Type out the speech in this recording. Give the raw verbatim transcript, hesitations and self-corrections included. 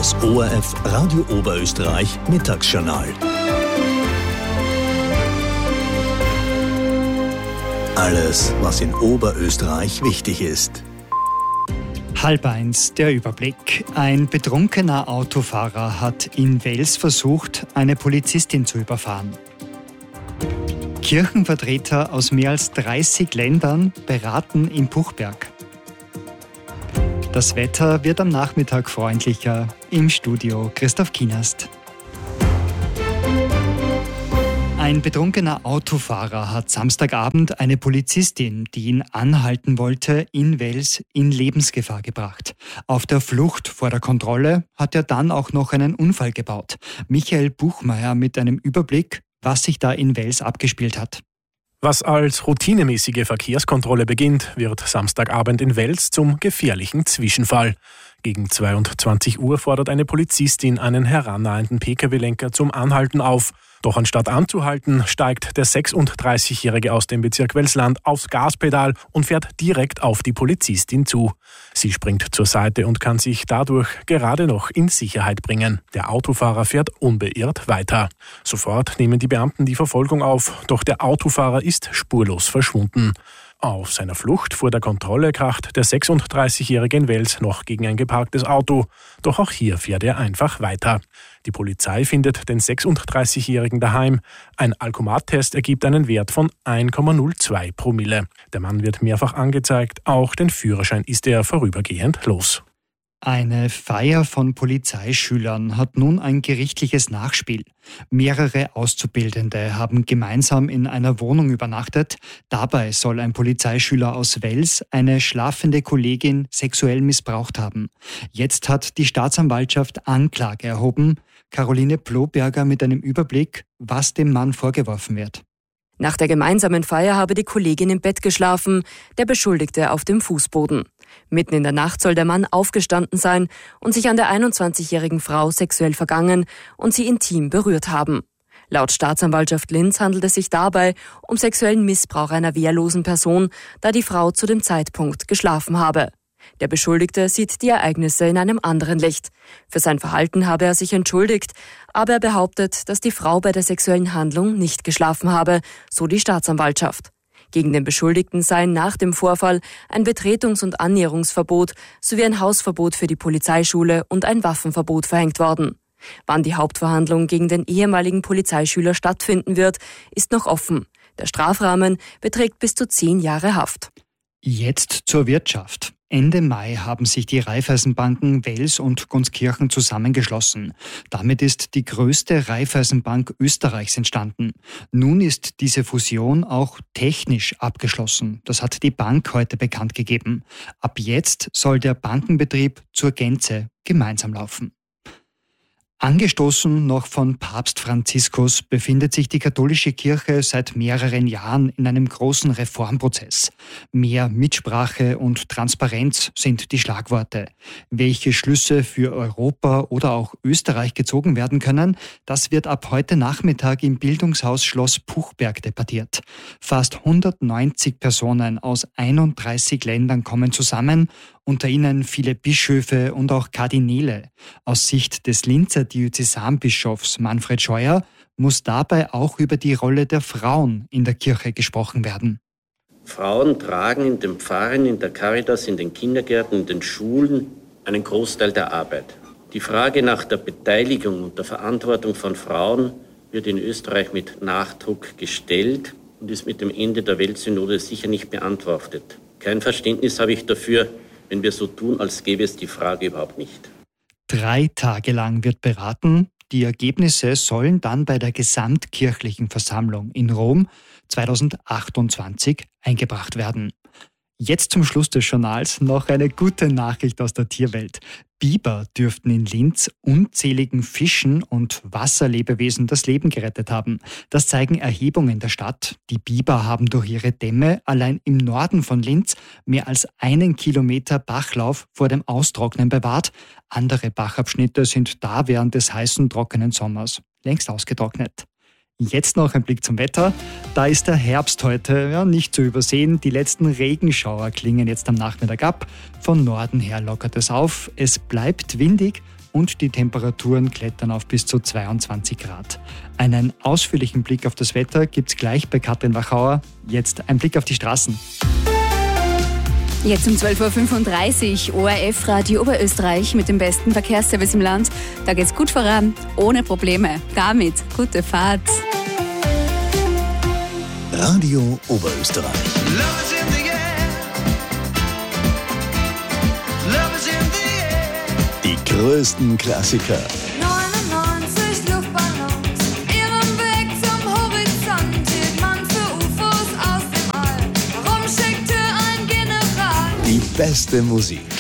Das O R F Radio Oberösterreich Mittagsjournal. Alles, was in Oberösterreich wichtig ist. Halb eins, der Überblick. Ein betrunkener Autofahrer hat in Wels versucht, eine Polizistin zu überfahren. Kirchenvertreter aus mehr als dreißig Ländern beraten in Puchberg. Das Wetter wird am Nachmittag freundlicher. Im Studio Christoph Kienast. Ein betrunkener Autofahrer hat Samstagabend eine Polizistin, die ihn anhalten wollte, in Wels in Lebensgefahr gebracht. Auf der Flucht vor der Kontrolle hat er dann auch noch einen Unfall gebaut. Michael Buchmeier mit einem Überblick, was sich da in Wels abgespielt hat. Was als routinemäßige Verkehrskontrolle beginnt, wird Samstagabend in Wels zum gefährlichen Zwischenfall. Gegen zweiundzwanzig Uhr fordert eine Polizistin einen herannahenden Pkw-Lenker zum Anhalten auf. Doch anstatt anzuhalten, steigt der sechsunddreißigjährige aus dem Bezirk Welsland aufs Gaspedal und fährt direkt auf die Polizistin zu. Sie springt zur Seite und kann sich dadurch gerade noch in Sicherheit bringen. Der Autofahrer fährt unbeirrt weiter. Sofort nehmen die Beamten die Verfolgung auf, doch der Autofahrer ist spurlos verschwunden. Auf seiner Flucht vor der Kontrolle kracht der sechsunddreißigjährige in Wels noch gegen ein geparktes Auto. Doch auch hier fährt er einfach weiter. Die Polizei findet den sechsunddreißigjährigen daheim. Ein Alkomat-Test ergibt einen Wert von eins Komma null zwei Promille. Der Mann wird mehrfach angezeigt. Auch den Führerschein ist er vorübergehend los. Eine Feier von Polizeischülern hat nun ein gerichtliches Nachspiel. Mehrere Auszubildende haben gemeinsam in einer Wohnung übernachtet. Dabei soll ein Polizeischüler aus Wels eine schlafende Kollegin sexuell missbraucht haben. Jetzt hat die Staatsanwaltschaft Anklage erhoben. Caroline Ploberger mit einem Überblick, was dem Mann vorgeworfen wird. Nach der gemeinsamen Feier habe die Kollegin im Bett geschlafen, der Beschuldigte auf dem Fußboden. Mitten in der Nacht soll der Mann aufgestanden sein und sich an der einundzwanzigjährigen Frau sexuell vergangen und sie intim berührt haben. Laut Staatsanwaltschaft Linz handelt es sich dabei um sexuellen Missbrauch einer wehrlosen Person, da die Frau zu dem Zeitpunkt geschlafen habe. Der Beschuldigte sieht die Ereignisse in einem anderen Licht. Für sein Verhalten habe er sich entschuldigt, aber er behauptet, dass die Frau bei der sexuellen Handlung nicht geschlafen habe, so die Staatsanwaltschaft. Gegen den Beschuldigten seien nach dem Vorfall ein Betretungs- und Annäherungsverbot sowie ein Hausverbot für die Polizeischule und ein Waffenverbot verhängt worden. Wann die Hauptverhandlung gegen den ehemaligen Polizeischüler stattfinden wird, ist noch offen. Der Strafrahmen beträgt bis zu zehn Jahre Haft. Jetzt zur Wirtschaft. Ende Mai haben sich die Raiffeisenbanken Wels und Gunskirchen zusammengeschlossen. Damit ist die größte Raiffeisenbank Österreichs entstanden. Nun ist diese Fusion auch technisch abgeschlossen. Das hat die Bank heute bekannt gegeben. Ab jetzt soll der Bankenbetrieb zur Gänze gemeinsam laufen. Angestoßen noch von Papst Franziskus befindet sich die katholische Kirche seit mehreren Jahren in einem großen Reformprozess. Mehr Mitsprache und Transparenz sind die Schlagworte. Welche Schlüsse für Europa oder auch Österreich gezogen werden können, das wird ab heute Nachmittag im Bildungshaus Schloss Puchberg debattiert. Fast hundertneunzig Personen aus einunddreißig Ländern kommen zusammen, unter ihnen viele Bischöfe und auch Kardinäle. Aus Sicht des Linzer Diözesanbischofs Manfred Scheuer muss dabei auch über die Rolle der Frauen in der Kirche gesprochen werden. Frauen tragen in den Pfarren, in der Caritas, in den Kindergärten, in den Schulen einen Großteil der Arbeit. Die Frage nach der Beteiligung und der Verantwortung von Frauen wird in Österreich mit Nachdruck gestellt und ist mit dem Ende der Weltsynode sicher nicht beantwortet. Kein Verständnis habe ich dafür, wenn wir so tun, als gäbe es die Frage überhaupt nicht. Drei Tage lang wird beraten. Die Ergebnisse sollen dann bei der Gesamtkirchlichen Versammlung in Rom zweitausendachtundzwanzig eingebracht werden. Jetzt zum Schluss des Journals noch eine gute Nachricht aus der Tierwelt. Biber dürften in Linz unzähligen Fischen und Wasserlebewesen das Leben gerettet haben. Das zeigen Erhebungen der Stadt. Die Biber haben durch ihre Dämme allein im Norden von Linz mehr als einen Kilometer Bachlauf vor dem Austrocknen bewahrt. Andere Bachabschnitte sind da während des heißen, trockenen Sommers längst ausgetrocknet. Jetzt noch ein Blick zum Wetter. Da ist der Herbst heute ja, nicht zu übersehen. Die letzten Regenschauer klingen jetzt am Nachmittag ab. Von Norden her lockert es auf. Es bleibt windig und die Temperaturen klettern auf bis zu zweiundzwanzig Grad. Einen ausführlichen Blick auf das Wetter gibt's gleich bei Katrin Wachauer. Jetzt ein Blick auf die Straßen. Jetzt um zwölf Uhr fünfunddreißig, O R F-Radio Oberösterreich mit dem besten Verkehrsservice im Land. Da geht's gut voran, ohne Probleme. Damit gute Fahrt. Radio Oberösterreich. Die größten Klassiker. neunundneunzig Luftballons, ihrem Weg zum Horizont hielt man für U F Os aus dem All. Warum schickte ein General? Die beste Musik.